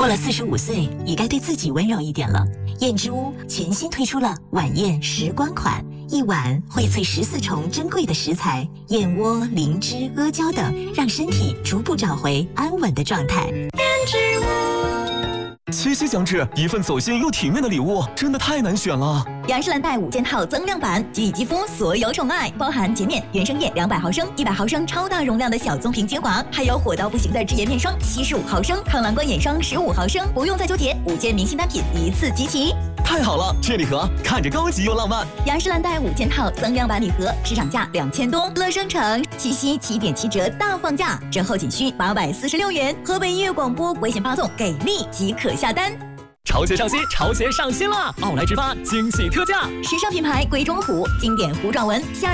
了45岁，也该对自己温柔一点了。燕之屋全新推出了晚宴时光款，一碗荟萃14重珍贵的食材，燕窝、灵芝、阿胶等，让身体逐步找回安稳的状态。燕之屋。 七夕将至，一份走心又体面的礼物，真的太难选了。 雅诗兰黛5件套增量版，给予肌肤所有宠爱，包含洁面、原生液200毫升、100毫升超大容量的小棕瓶精华，还有火到不行的脂颜面霜75毫升、抗蓝光眼霜15毫升，不用再纠结，5件明星单品一次集齐。 太好了，这礼盒看着高级又浪漫。 雅诗兰黛5件套增量版礼盒，市场价2000多，乐商城七夕7.7折大放价，折后仅需846元。河北音乐广播危险发送给力即可下单。 潮鞋上新，潮鞋上新了！奥莱直发惊喜特价， 时尚品牌贵中虎经典糊状纹夏